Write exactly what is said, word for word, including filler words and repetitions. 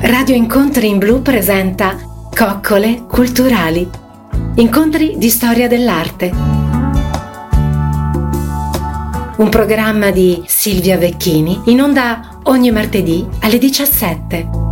Radio Incontri in Blu presenta Coccole Culturali. Incontri di storia dell'arte. Un programma di Silvia Vecchini in onda ogni martedì alle diciassette.